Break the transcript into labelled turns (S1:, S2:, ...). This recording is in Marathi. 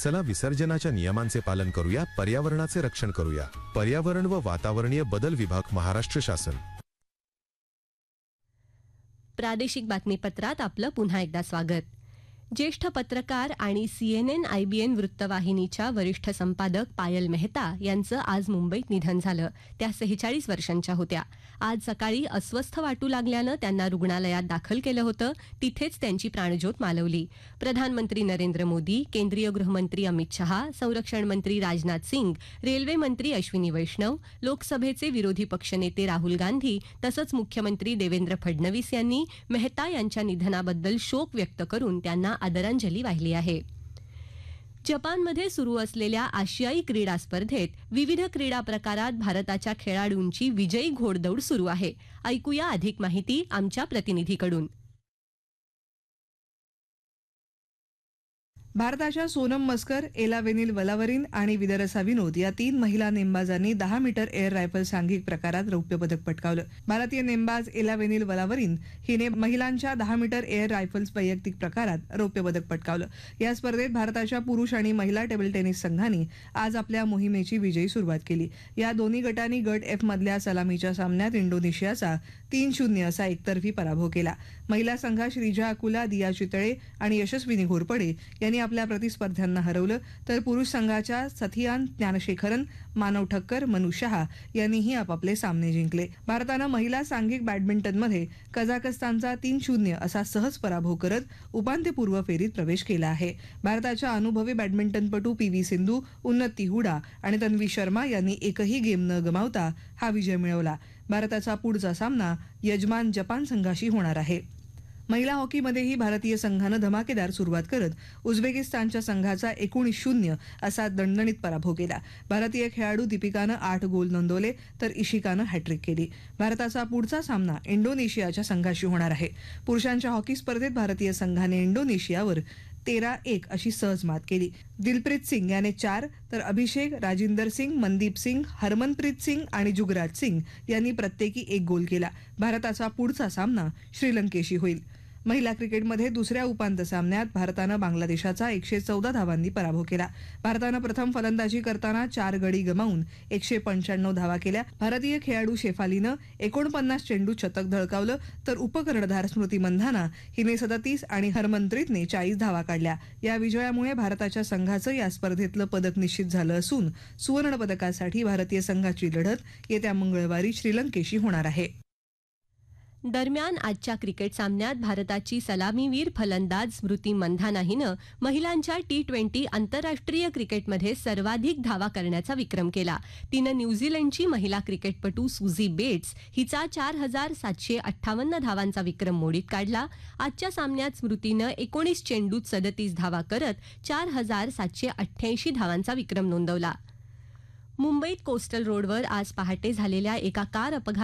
S1: चला विसर्जनाच्या नियमांचे पालन करूया, पर्यावरणाचे रक्षण करूया. पर्यावरण व वातावरणीय बदल विभाग, महाराष्ट्र शासन.
S2: प्रादेशिक बातमीपत्रात आपलं पुन्हा एकदा स्वागत. ज्येष्ठ पत्रकार आणि CNN-IBN वृत्तवाहिनीच्या वरिष्ठ संपादक पायल मेहता यांचं आज मुंबईत निधन झालं. त्या 46 वर्षांच्या होत्या. आज सकाळी अस्वस्थ वाटू लागल्यानं त्यांना रुग्णालयात दाखल केलं होतं. तिथेच त्यांची प्राणज्योत मालवली. प्रधानमंत्री नरेंद्र मोदी, केंद्रीय गृहमंत्री अमित शहा, संरक्षण मंत्री राजनाथ सिंग, रेल्वे मंत्री अश्विनी वैष्णव, लोकसभेचे विरोधी पक्षनेते राहुल गांधी तसंच मुख्यमंत्री देवेंद्र फडणवीस यांनी मेहता यांच्या निधनाबद्दल शोक व्यक्त करून त्यांना आदरांजली वाहिली आहे. जपानमध्ये सुरू असलेल्या आशियाई क्रीडा स्पर्धेत विविध क्रीडा प्रकारात भारताच्या खेळाडूंची विजयी घोडदौड सुरू आहे. ऐकूया अधिक माहिती आमच्या प्रतिनिधीकडून.
S3: भारताच्या सोनम मस्कर, एलावेनिल वलावरीन आणि विदरसा विनोद या 3 महिला नेमबाजांनी 10 मीटर एअर रायफल सांघिक प्रकारात रौप्य पदक पटकावलं. भारतीय नेमबाज एलावेनिल वलावरीन हिने महिलांच्या 10 मीटर एअर रायफल्स वैयक्तिक प्रकारात रौप्य पदक पटकावलं. या स्पर्धेत भारताच्या पुरुष आणि महिला टेबल टेनिस संघांनी आज आपल्या मोहिमेची विजयी सुरुवात केली. या दोन्ही गटांनी गट F मधल्या सलामीच्या सामन्यात इंडोनेशियाचा 3-0 असा एकतर्फी पराभव केला. महिला संघात श्रीजा अकुला, दिया चितळे आणि यशस्विनी घोरपडे यांनी आपल्या प्रतिस्पर्ध्यांना हरवलं, तर पुरुष संघाच्या सथियान ज्ञानशेखरन, मानव ठक्कर, मनु शहा यांनीही आपापले सामने जिंकले. भारतानं महिला सांघिक बॅडमिंटनमध्ये कझाकस्तानचा 3-0 असा सहज पराभव करत उपांत्यपूर्व फेरीत प्रवेश केला आहे. भारताच्या अनुभवी बॅडमिंटनपटू PV सिंधू, उन्नती हुडा आणि तन्वी शर्मा यांनी एकही गेम न गमावता हा विजय मिळवला. भारताचा पुढचा सामना यजमान जपान संघाशी होणार आहे. महिला हॉकीमध्येही भारतीय संघानं धमाकेदार सुरुवात करत उझबेकिस्तानच्या संघाचा 19-0 असा दणदणीत पराभव केला. भारतीय खेळाडू दीपिकानं 8 गोल नोंदवले तर इशिकानं हॅट्रिक केली. भारताचा पुढचा सामना इंडोनेशियाच्या संघाशी होणार आहे. पुरुषांच्या हॉकी स्पर्धेत भारतीय संघाने इंडोनेशियावर 13-1 अशी सहज मात केली. दिलप्रीत सिंग याने 4 तर अभिषेक, राजिंदर सिंग, मनदीप सिंग, हरमनप्रीत सिंग आणि जुगराज सिंग यांनी प्रत्येकी 1 गोल केला. भारताचा पुढचा सामना श्रीलंकेशी होईल. महिला क्रिकेटमध्ये दुसऱ्या उपांत्य सामन्यात भारतानं बांगलादेशाचा 114 धावांनी पराभव केला. भारतानं प्रथम फलंदाजी करताना 4 गडी गमावून 195 धावा केल्या. भारतीय खेळाडू शेफालीनं 49 चेंडूत शतक झळकावलं, तर उपकर्णधार स्मृती मंधाना हिने 37 आणि हरमनप्रीतने 40 धावा काढल्या. या विजयामुळे भारताच्या संघाचं या स्पर्धेतलं पदक निश्चित झालं असून सुवर्ण पदकासाठी भारतीय संघाची लढत येत्या मंगळवारी श्रीलंकेशी होणार आहे.
S2: दरम्यान आजच्या क्रिकेट सामन्यात भारताची सलामीवीर फलंदाज स्मृती मंधाना हिनं महिलांच्या T20 आंतरराष्ट्रीय क्रिकेटमध्ये सर्वाधिक धावा करण्याचा विक्रम केला. तिनं न्यूझीलंडची महिला क्रिकेटपटू सुझी बेट्स हिचा 4758 धावांचा विक्रम मोडीत काढला. आजच्या सामन्यात स्मृतीनं 19 चेंडूत 37 धावा करत 4788 धावांचा विक्रम नोंदवला. मुंबईत कोस्टल रोडवर आज पहाटे झालेल्या एका कार अपघातात